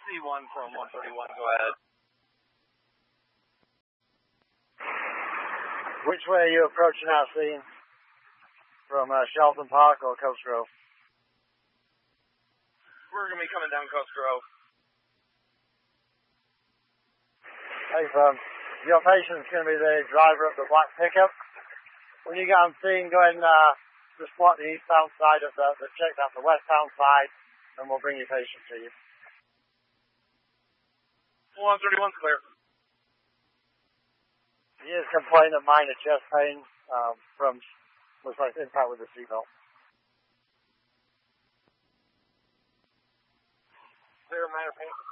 C1 from 131, go ahead. Which way are you approaching our scene? From Shelton Park or Coast Grove? We're going to be coming down Coast Grove. Hey, your patient's going to be the driver of the black pickup. When you get on scene, go ahead and just block the eastbound side of the check, that's the westbound side, and we'll bring your patient to you. 131's clear. He is complaining of minor chest pain from, looks like impact with the seatbelt. Clear, minor pain.